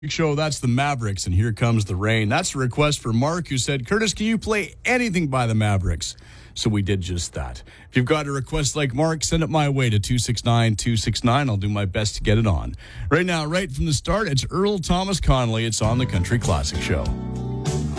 Show, that's the Mavericks, and Here Comes the Rain. That's a request for Mark, who said, Curtis, can you play anything by the Mavericks? So we did just that. If you've got a request like Mark, send it my way to 269-269. I'll do my best to get it on. Right now, right from the start, it's Earl Thomas Connolly. It's on the Country Classic Show.